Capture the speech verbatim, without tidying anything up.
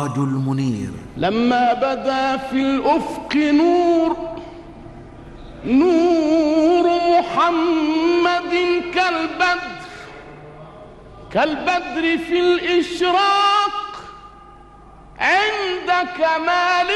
المنير. لما بدا في الأفق نور نور محمد كالبدر كالبدر في الإشراق عند كمال